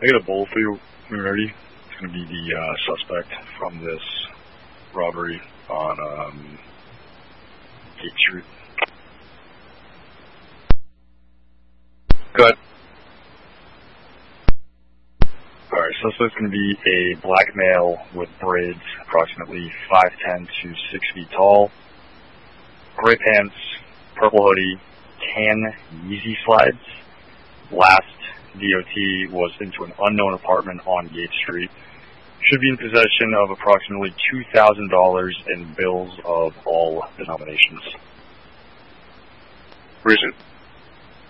I got a bull for you when you're ready. It's going to be the suspect from this robbery on Gate Street. Good. Alright, suspect's going to be a black male with braids, approximately 5'10" to 6 feet tall, gray pants, purple hoodie, tan Yeezy slides. Last DOT was into an unknown apartment on Gate Street. Should be in possession of approximately $2,000 in bills of all denominations. Where is it?